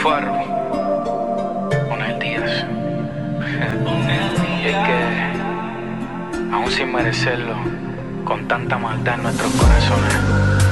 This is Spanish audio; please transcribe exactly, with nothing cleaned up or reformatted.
Faro, Onel Díaz. Y es que, aún sin merecerlo, con tanta maldad en nuestros corazones,